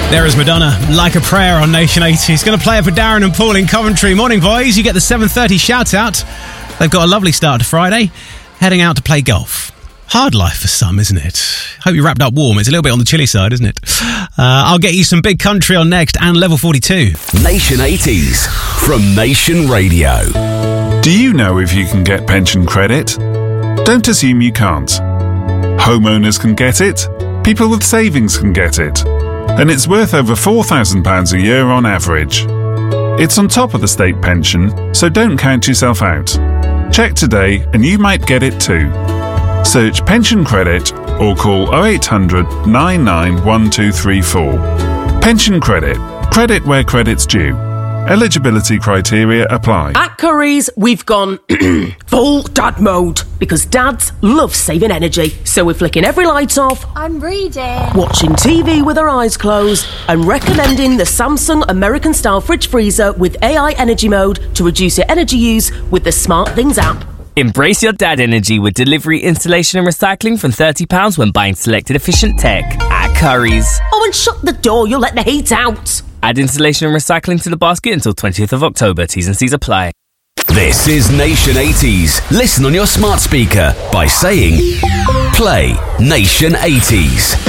There is Madonna, Like a Prayer on Nation 80. He's going to play it for Darren and Paul in Coventry. Morning, boys. You get the 7:30 shout out. They've got a lovely start to Friday, heading out to play golf. Hard life for some, isn't it? Hope you wrapped up warm. It's a little bit on the chilly side, isn't it? I'll get you some Big Country on next and Level 42. Nation 80s from Nation Radio. Do you know if you can get pension credit? Don't assume you can't. Homeowners can get it. People with savings can get it. And it's worth over £4,000 a year on average. It's on top of the state pension, so don't count yourself out. Check today and you might get it too. Search pension credit or call 0800 99 1234. Pension credit. Credit where credit's due. Eligibility criteria apply. At Curry's, we've gone full dad mode because dads love saving energy. So we're flicking every light off. I'm reading. Watching TV with our eyes closed and recommending the Samsung American-style fridge freezer with AI energy mode to reduce your energy use with the Smart Things app. Embrace your dad energy with delivery, installation and recycling from £30 when buying selected efficient tech at Curry's. Oh, and shut the door, you'll let the heat out. Add installation and recycling to the basket until 20th of October. T's and C's apply. This is Nation 80s. Listen on your smart speaker by saying, play Nation 80s.